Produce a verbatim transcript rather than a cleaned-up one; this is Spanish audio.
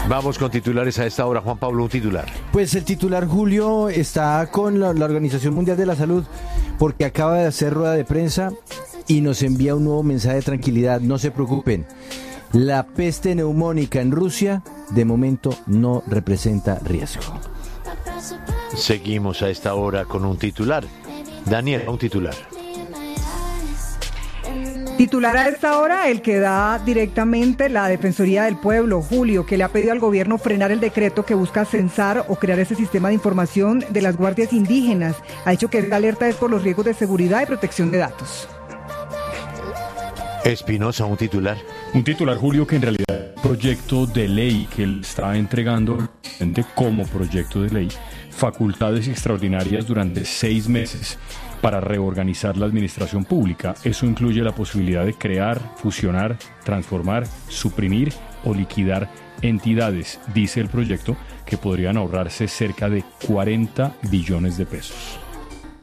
Vamos con titulares a esta hora. Juan Pablo, un titular. Pues el titular, Julio, está con la, la Organización Mundial de la Salud porque acaba de hacer rueda de prensa y nos envía un nuevo mensaje de tranquilidad. No se preocupen. La peste neumónica en Rusia de momento no representa riesgo. Seguimos a esta hora con un titular. Daniel, un titular. Titular a esta hora, el que da directamente la Defensoría del Pueblo, Julio, que le ha pedido al gobierno frenar el decreto que busca censar o crear ese sistema de información de las guardias indígenas. Ha dicho que esta alerta es por los riesgos de seguridad y protección de datos. Espinosa, un titular. Un titular, Julio, que en realidad es un proyecto de ley que le está entregando al presidente como proyecto de ley facultades extraordinarias durante seis meses para reorganizar la administración pública. Eso incluye la posibilidad de crear, fusionar, transformar, suprimir o liquidar entidades, dice el proyecto, que podrían ahorrarse cerca de cuarenta billones de pesos.